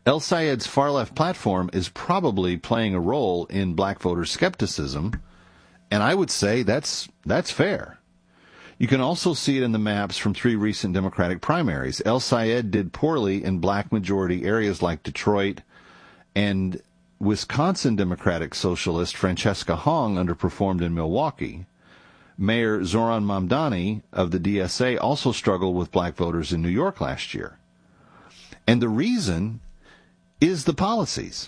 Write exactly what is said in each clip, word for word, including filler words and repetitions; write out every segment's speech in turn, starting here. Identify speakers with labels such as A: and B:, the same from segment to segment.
A: El Sayed's far-left platform is probably playing a role in black voter skepticism, and I would say that's that's fair. You can also see it in the maps from three recent Democratic primaries. El Sayed did poorly in black-majority areas like Detroit, and Wisconsin Democratic Socialist Francesca Hong underperformed in Milwaukee. Mayor Zoran Mamdani of the D S A also struggled with black voters in New York last year. And the reason is the policies.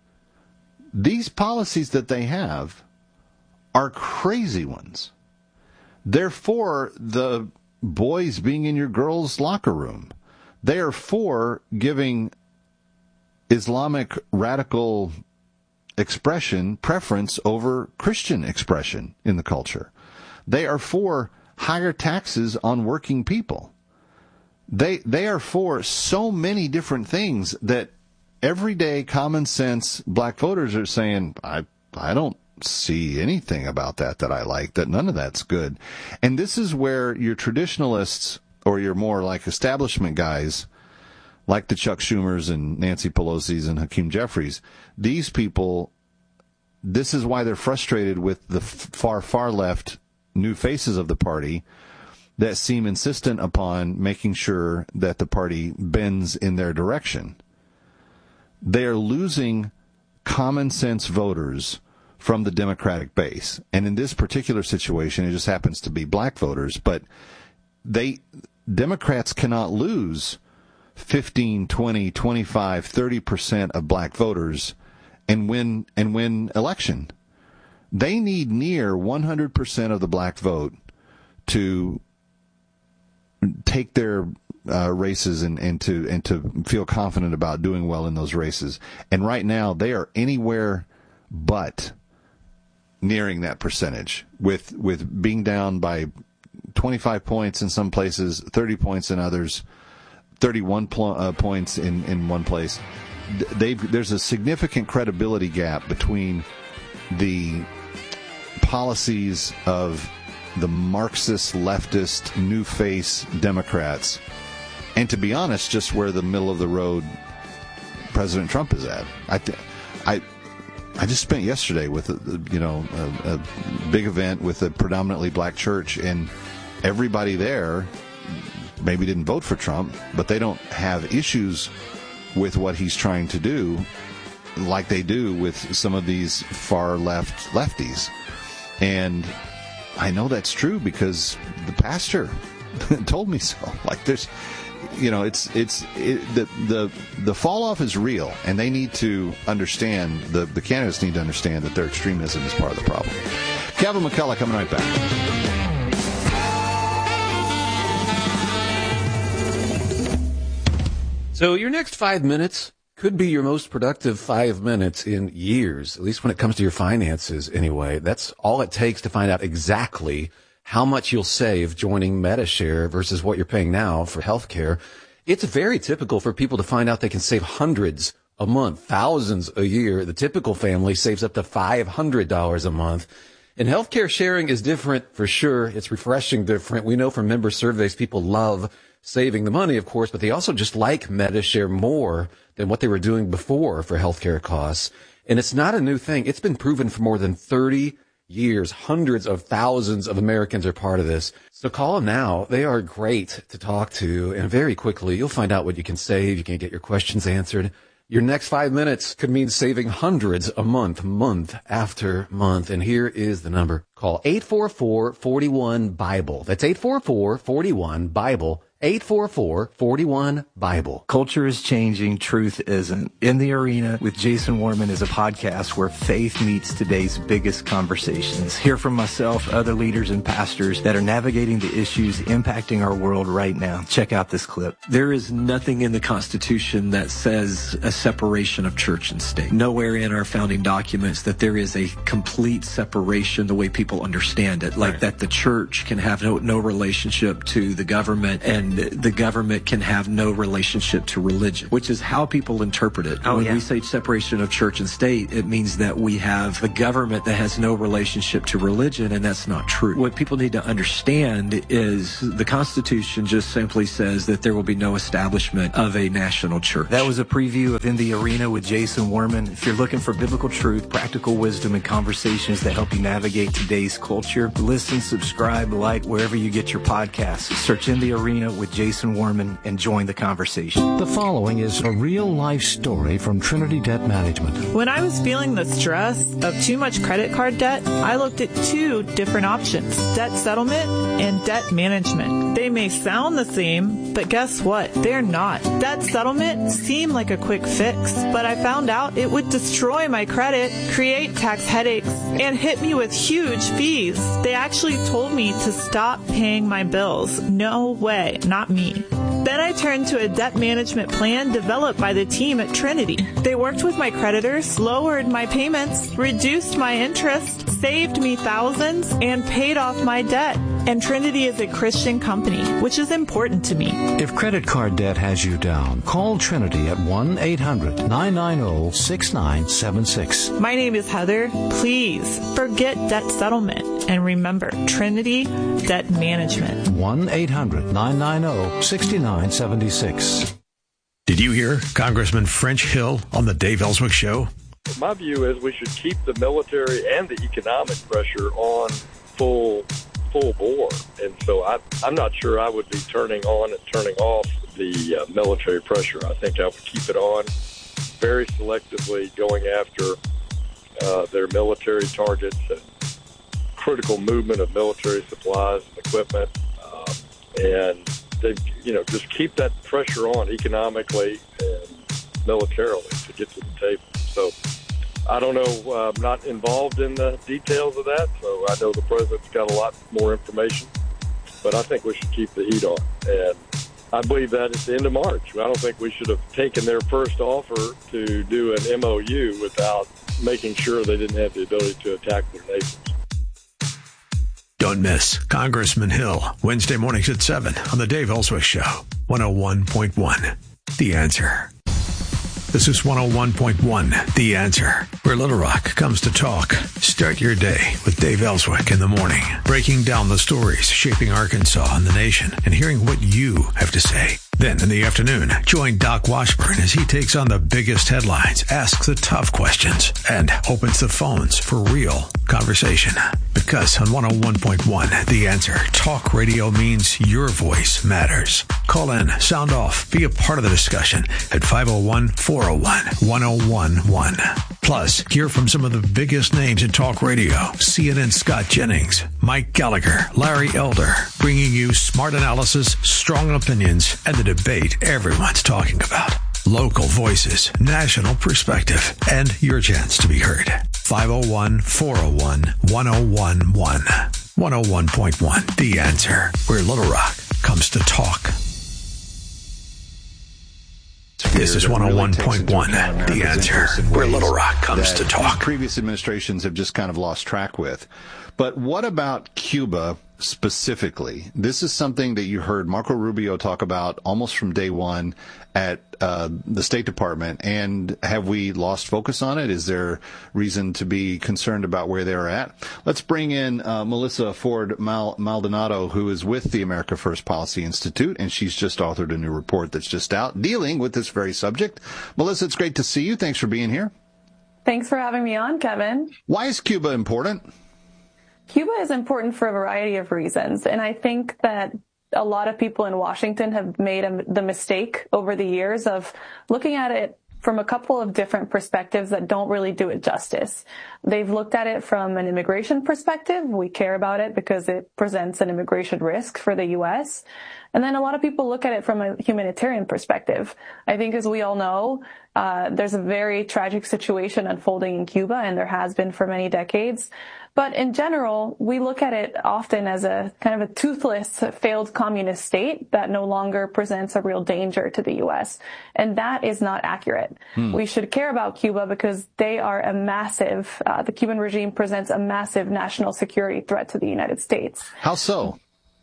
A: These policies that they have are crazy ones. They're for the boys being in your girls' locker room. They are for giving Islamic radical expression preference over Christian expression in the culture. They are for higher taxes on working people. They they are for so many different things that everyday common sense black voters are saying, I I don't see anything about that that I like, that none of that's good. And this is where your traditionalists, or your more like establishment guys, like the Chuck Schumers and Nancy Pelosi's and Hakeem Jeffries, these people, this is why they're frustrated with the far, far left new faces of the party that seem insistent upon making sure that the party bends in their direction. They are losing common sense voters from the Democratic base. And in this particular situation, it just happens to be black voters, but they, Democrats cannot lose fifteen, twenty, twenty-five, thirty percent of black voters and win, and win election. They need near one hundred percent of the black vote to take their uh, races and, and to and to feel confident about doing well in those races. And right now, they are anywhere but nearing that percentage, with with being down by twenty-five points in some places, thirty points in others, thirty-one pl- uh, points in, in one place. They've, there's a significant credibility gap between the policies of the Marxist, leftist, new face Democrats, and to be honest, just where the middle of the road President Trump is at. I, th- I, I just spent yesterday with a, you know a, a big event with a predominantly black church, and everybody there maybe didn't vote for Trump, but they don't have issues with what he's trying to do like they do with some of these far left lefties. And I know that's true because the pastor told me so. Like there's, you know, it's it's it, the the the fall off is real, and they need to understand, the the candidates need to understand that their extremism is part of the problem. Kevin McCullough coming right back.
B: So your next five minutes could be your most productive five minutes in years, at least when it comes to your finances anyway. That's all it takes to find out exactly how much you'll save joining Medi-Share versus what you're paying now for healthcare. It's very typical for people to find out they can save hundreds a month, thousands a year. The typical family saves up to five hundred dollars a month. And healthcare sharing is different for sure. It's refreshing different. We know from member surveys people love saving the money, of course, but they also just like Medi-Share more than what they were doing before for healthcare costs. And it's not a new thing. It's been proven for more than thirty years. Hundreds of thousands of Americans are part of this. So call them now. They are great to talk to. And very quickly, you'll find out what you can save. You can get your questions answered. Your next five minutes could mean saving hundreds a month, month after month. And here is the number. Call eight four four, four one, Bible. That's eight four four, four one, Bible. eight four four, four one, Bible.
C: Culture is changing, truth isn't. In the Arena with Jason Warman is a podcast where faith meets today's biggest conversations. Hear from myself, other leaders and pastors that are navigating the issues impacting our world right now. Check out this clip.
D: There is nothing in the Constitution that says a separation of church and state. Nowhere in our founding documents that there is a complete separation the way people understand it, like right. that the church can have no, no relationship to the government and and the government can have no relationship to religion, which is how people interpret it.
C: Oh,
D: when
C: yeah.
D: we say separation of church and state, it means that we have a government that has no relationship to religion, and that's not true. What people need to understand is the Constitution just simply says that there will be no establishment of a national church.
C: That was a preview of In the Arena with Jason Warman. If you're looking for biblical truth, practical wisdom, and conversations that help you navigate today's culture, listen, subscribe, like wherever you get your podcasts. Search In the Arena with Jason Warman and join the conversation.
E: The following is a real-life story from Trinity Debt Management.
F: When I was feeling the stress of too much credit card debt, I looked at two different options, debt settlement and debt management. They may sound the same, but guess what? They're not. Debt settlement seemed like a quick fix, but I found out it would destroy my credit, create tax headaches, and hit me with huge fees. They actually told me to stop paying my bills. No way, not me. Then I turned to a debt management plan developed by the team at Trinity. They worked with my creditors, lowered my payments, reduced my interest, saved me thousands, and paid off my debt. And Trinity is a Christian company, which is important to me.
E: If credit card debt has you down, call Trinity at one eight hundred nine nine zero six nine seven six.
F: My name is Heather. Please forget debt settlement and remember Trinity Debt Management.
E: one eight hundred nine nine zero six nine seven six.
G: Did you hear Congressman French Hill on the Dave Ellswick Show?
H: My view is we should keep the military and the economic pressure on full full bore. And so I, I'm not sure I would be turning on and turning off the uh, military pressure. I think I would keep it on very selectively, going after uh, their military targets and critical movement of military supplies and equipment. Uh, and, they, you know, just keep that pressure on economically and militarily to get to the table. So I don't know. Uh, I'm not involved in the details of that, so I know the president's got a lot more information. But I think we should keep the heat on. And I believe that at the end of March. I don't think we should have taken their first offer to do an M O U without making sure they didn't have the ability to attack their neighbors.
G: Don't miss Congressman Hill, Wednesday mornings at seven on the Dave Ellswick Show, one oh one point one. The Answer. This is one oh one point one, The Answer, where Little Rock comes to talk. Start your day with Dave Ellswick in the morning, breaking down the stories shaping Arkansas and the nation and hearing what you have to say. Then in the afternoon, join Doc Washburn as he takes on the biggest headlines, asks the tough questions, and opens the phones for real conversation. Because on one oh one point one, The Answer, talk radio means your voice matters. Call in, sound off, be a part of the discussion at five oh one, four oh one, one oh one one. Plus, hear from some of the biggest names in talk radio. C N N's Scott Jennings, Mike Gallagher, Larry Elder, bringing you smart analysis, strong opinions, and the debate everyone's talking about. Local voices, national perspective, and your chance to be heard. five oh one, four oh one, one oh one one. one oh one point one, The Answer, where Little Rock comes to talk. This is one oh one point one, The Answer, where Little Rock comes to talk.
A: Previous administrations have just kind of lost track with. But what about Cuba specifically? This is something that you heard Marco Rubio talk about almost from day one at uh, the State Department. And have we lost focus on it? Is there reason to be concerned about where they're at? Let's bring in uh, Melissa Ford Mal- Maldonado, who is with the America First Policy Institute, and she's just authored a new report that's just out dealing with this very subject. Melissa, it's great to see you. Thanks for being here.
I: Thanks for having me on, Kevin.
A: Why is Cuba important?
I: Cuba is important for a variety of reasons, and I think that a lot of people in Washington have made a, the mistake over the years of looking at it from a couple of different perspectives that don't really do it justice. They've looked at it from an immigration perspective. We care about it because it presents an immigration risk for the U S. And then a lot of people look at it from a humanitarian perspective. I think, as we all know, uh, there's a very tragic situation unfolding in Cuba, and there has been for many decades. But in general, we look at it often as a kind of a toothless, failed communist state that no longer presents a real danger to the U S. And that is not accurate. Hmm. We should care about Cuba because they are a massive, uh, the Cuban regime presents a massive national security threat to the United States.
A: How so?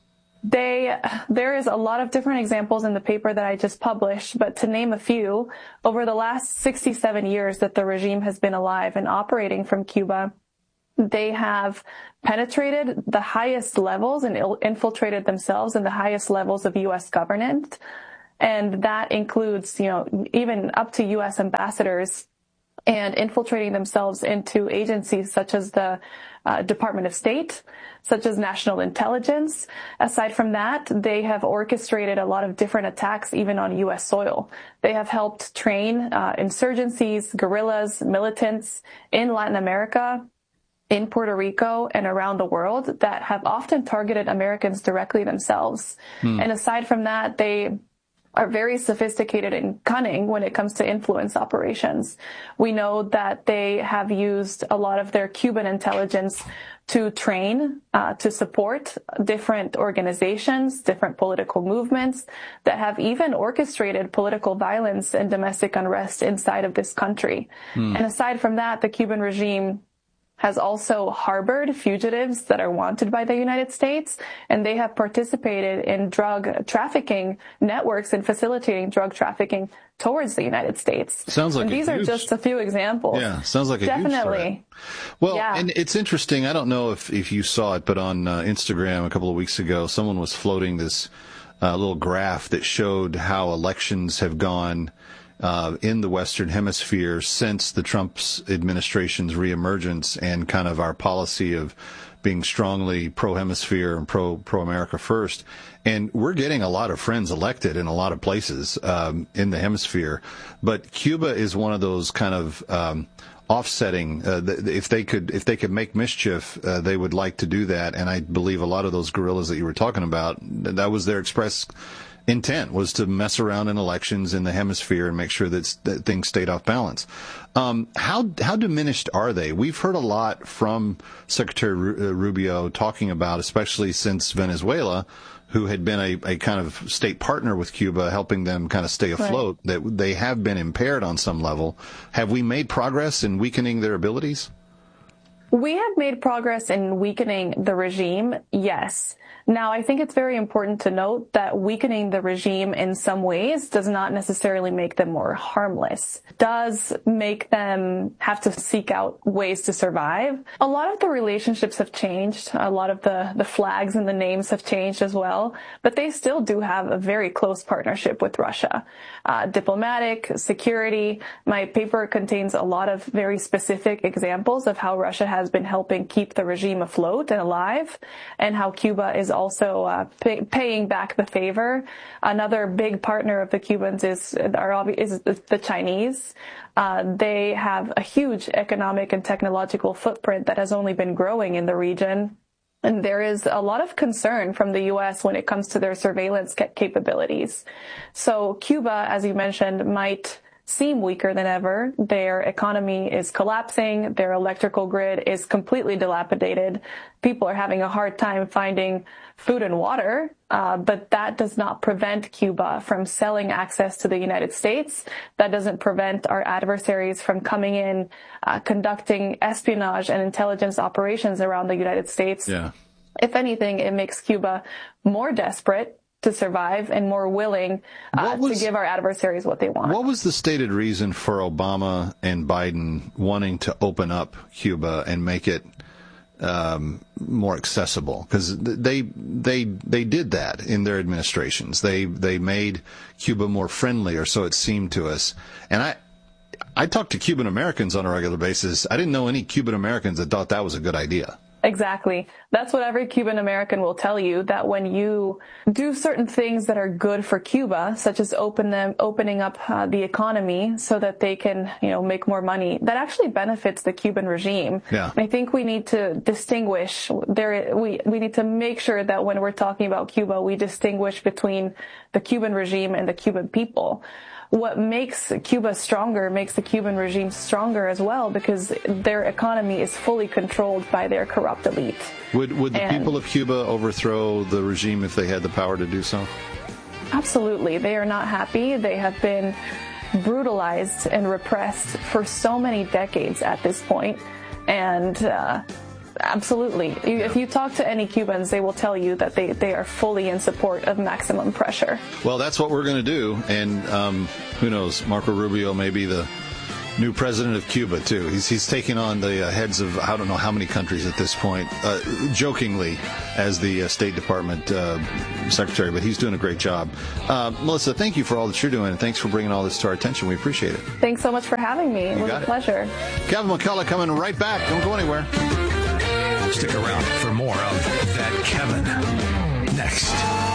I: They, there is a lot of different examples in the paper that I just published, but to name a few, over the last sixty-seven years that the regime has been alive and operating from Cuba, they have penetrated the highest levels and infiltrated themselves in the highest levels of U S government. And that includes, you know, even up to U S ambassadors, and infiltrating themselves into agencies such as the uh, Department of State, such as National Intelligence. Aside from that, they have orchestrated a lot of different attacks even on U S soil. They have helped train uh, insurgencies, guerrillas, militants in Latin America, in Puerto Rico, and around the world that have often targeted Americans directly themselves. Hmm. And aside from that, they are very sophisticated and cunning when it comes to influence operations. We know that they have used a lot of their Cuban intelligence to train, uh, to support different organizations, different political movements that have even orchestrated political violence and domestic unrest inside of this country. Hmm. And aside from that, the Cuban regime has also harbored fugitives that are wanted by the United States, and they have participated in drug trafficking networks and facilitating drug trafficking towards the United States.
A: Sounds like
I: and these
A: huge,
I: are just a few examples.
A: Yeah, sounds like a
I: Definitely.
A: huge threat. Well,
I: yeah.
A: And it's interesting. I don't know if, if you saw it, but on uh, Instagram a couple of weeks ago, someone was floating this uh, little graph that showed how elections have gone Uh, in the Western Hemisphere since the Trump's administration's reemergence, and kind of our policy of being strongly pro-hemisphere and pro, pro-America first. And we're getting a lot of friends elected in a lot of places um, in the hemisphere. But Cuba is one of those kind of um, offsetting. Uh, if they could, if they could make mischief, uh, they would like to do that. And I believe a lot of those guerrillas that you were talking about, that was their express intent, was to mess around in elections in the hemisphere and make sure that, that things stayed off balance. Um, how how diminished are they? We've heard a lot from Secretary Rubio talking about, especially since Venezuela, who had been a, a kind of state partner with Cuba, helping them kind of stay afloat, right, that they have been impaired on some level. Have we made progress in weakening their abilities?
I: We have made progress in weakening the regime, yes. Now, I think it's very important to note that weakening the regime in some ways does not necessarily make them more harmless. It does make them have to seek out ways to survive. A lot of the relationships have changed. A lot of the, the flags and the names have changed as well. But they still do have a very close partnership with Russia. Uh, diplomatic, security. My paper contains a lot of very specific examples of how Russia has been helping keep the regime afloat and alive, and how Cuba is also uh, pay, paying back the favor. Another big partner of the Cubans is, are, is the Chinese. Uh, they have a huge economic and technological footprint that has only been growing in the region. And there is a lot of concern from the U S when it comes to their surveillance capabilities. So Cuba, as you mentioned, might seem weaker than ever. Their economy is collapsing. Their electrical grid is completely dilapidated. People are having a hard time finding food and water, uh, but that does not prevent Cuba from selling access to the United States. That doesn't prevent our adversaries from coming in, uh, conducting espionage and intelligence operations around the United States.
A: Yeah.
I: If anything, it makes Cuba more desperate to survive and more willing uh, was, to give our adversaries what they want.
A: What was the stated reason for Obama and Biden wanting to open up Cuba and make it um, more accessible? Because they they they did that in their administrations. They they made Cuba more friendly, or so it seemed to us. And I I talked to Cuban Americans on a regular basis. I didn't know any Cuban Americans that thought that was a good idea.
I: Exactly. That's what every Cuban American will tell you, that when you do certain things that are good for Cuba, such as open them, opening up uh, the economy so that they can, you know, make more money, that actually benefits the Cuban regime.
A: Yeah.
I: I think we need to distinguish there. We, we need to make sure that when we're talking about Cuba, we distinguish between the Cuban regime and the Cuban people. What makes Cuba stronger makes the Cuban regime stronger as well, because their economy is fully controlled by their corrupt elite.
A: Would would the
I: and
A: people of Cuba overthrow the regime if they had the power to do so?
I: Absolutely. They are not happy. They have been brutalized and repressed for so many decades at this point. And uh, Absolutely. You, if you talk to any Cubans, they will tell you that they, they are fully in support of maximum pressure.
A: Well, that's what we're going to do. And um, who knows, Marco Rubio may be the new president of Cuba, too. He's he's taking on the uh, heads of I don't know how many countries at this point, uh, jokingly, as the uh, State Department uh, secretary, but he's doing a great job. Uh, Melissa, thank you for all that you're doing, and thanks for bringing all this to our attention. We appreciate it.
I: Thanks so much for having me. It
A: you
I: was a pleasure.
A: It. Kevin McCullough coming right back. Don't go anywhere.
G: Stick around for more of That Kevin next.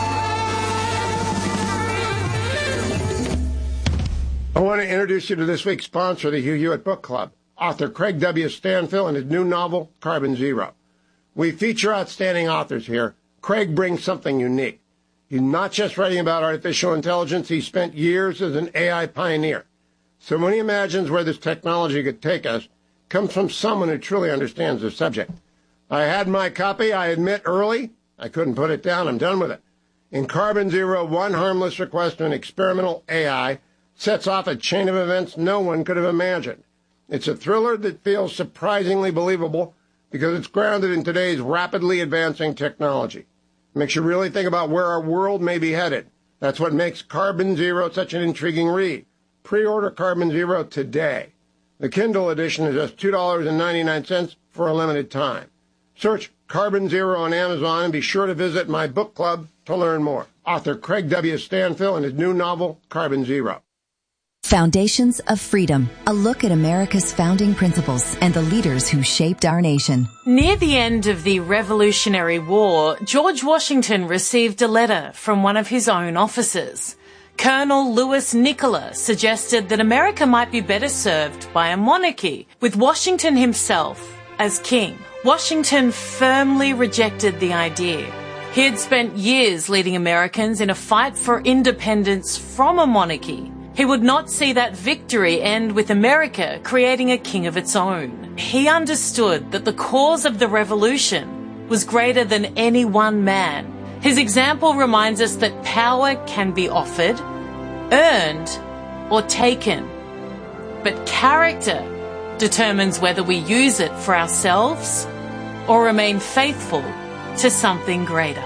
J: I want to introduce you to this week's sponsor, the Hugh Hewitt Book Club, author Craig W. Stanfill and his new novel, Carbon Zero. We feature outstanding authors here. Craig brings something unique. He's not just writing about artificial intelligence. He spent years as an A I pioneer. So when he imagines where this technology could take us, it comes from someone who truly understands the subject. I had my copy, I admit, early. I couldn't put it down. I'm done with it. In Carbon Zero, one harmless request to an experimental A I sets off a chain of events no one could have imagined. It's a thriller that feels surprisingly believable because it's grounded in today's rapidly advancing technology. It makes you really think about where our world may be headed. That's what makes Carbon Zero such an intriguing read. Pre-order Carbon Zero today. The Kindle edition is just two dollars and ninety-nine cents for a limited time. Search Carbon Zero on Amazon and be sure to visit my book club to learn more. Author Craig W. Stanfill and his new novel, Carbon Zero.
K: Foundations of Freedom, a look at America's founding principles and the leaders who shaped our nation.
L: Near the end of the Revolutionary War, George Washington received a letter from one of his own officers. Colonel Louis Nicola suggested that America might be better served by a monarchy, with Washington himself as king. Washington firmly rejected the idea. He had spent years leading Americans in a fight for independence from a monarchy. He would not see that victory end with America creating a king of its own. He understood that the cause of the revolution was greater than any one man. His example reminds us that power can be offered, earned, or taken. But character determines whether we use it for ourselves or remain faithful to something greater.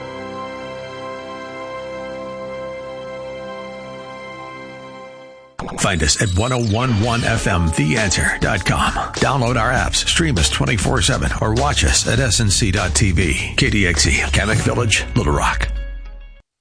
G: Find us at ten eleven F M the answer dot com. Download our apps, stream us twenty-four seven, or watch us at S N C dot T V. K D X E, Kamek Village, Little Rock.